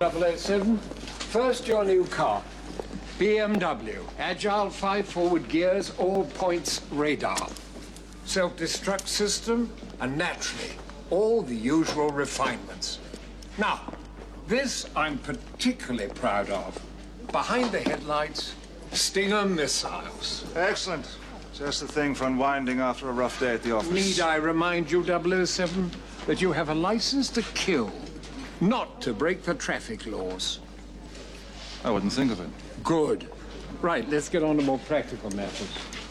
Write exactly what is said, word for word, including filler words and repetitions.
double oh seven, first your new car. B M W, agile five forward gears, all points radar. Self-destruct system, and naturally, all the usual refinements. Now, this I'm particularly proud of. Behind the headlights, Stinger missiles. Excellent. Just the thing for unwinding after a rough day at the office. Need I remind you, double oh seven, that you have a license to kill, not to break the traffic laws? I wouldn't think of it. Good. Right, let's get on to more practical matters.